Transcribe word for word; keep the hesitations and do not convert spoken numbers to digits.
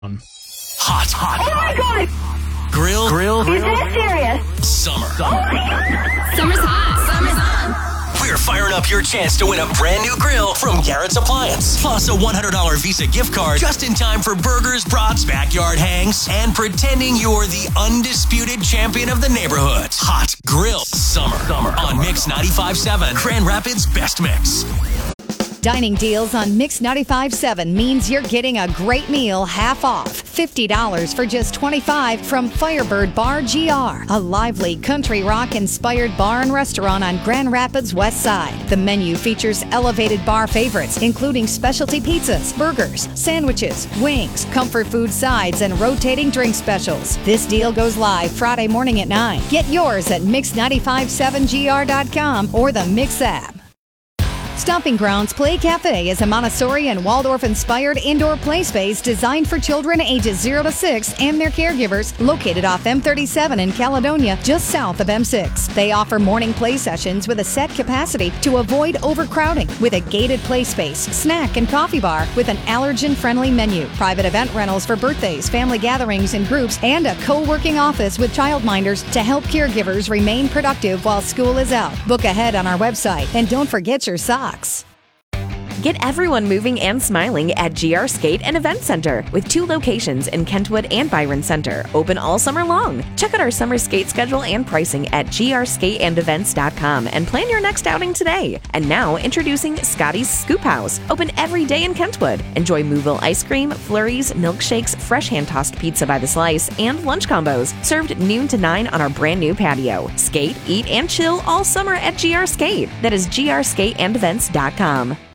Hot, hot. Oh my God! Grill, grill, Is this serious? Summer. Oh my God! Summer's hot. Summer's on. We're firing up your chance to win a brand new grill from Garrett's Appliance. Plus a one hundred dollars Visa gift card just in time for burgers, brats, backyard hangs, and pretending you're the undisputed champion of the neighborhood. Hot Grill Summer. Summer. On Mix ninety-five point seven, Grand Rapids' best mix. Dining deals on Mix ninety-five point seven means you're getting a great meal half off. fifty dollars for just twenty-five dollars from Firebird Bar G R, a lively country rock-inspired bar and restaurant on Grand Rapids West Side. The menu features elevated bar favorites, including specialty pizzas, burgers, sandwiches, wings, comfort food sides, and rotating drink specials. This deal goes live Friday morning at nine. Get yours at mix nine five seven G R dot com or the Mix app. Stomping Grounds Play Cafe is a Montessori and Waldorf-inspired indoor play space designed for children ages zero to six and their caregivers, located off M thirty-seven in Caledonia, just south of M six. They offer morning play sessions with a set capacity to avoid overcrowding, with a gated play space, snack and coffee bar with an allergen-friendly menu, private event rentals for birthdays, family gatherings and groups, and a co-working office with childminders to help caregivers remain productive while school is out. Book ahead on our website, and don't forget your socks. Get everyone moving and smiling at G R Skate and Event Center, with two locations in Kentwood and Byron Center, open all summer long. Check out our summer skate schedule and pricing at G R skate and events dot com and plan your next outing today. And now, introducing Scotty's Scoop House, open every day in Kentwood. Enjoy Moville ice cream, flurries, milkshakes, fresh hand-tossed pizza by the slice, and lunch combos, served noon to nine on our brand new patio. Skate, eat, and chill all summer at G R Skate. That is G R skate and events dot com.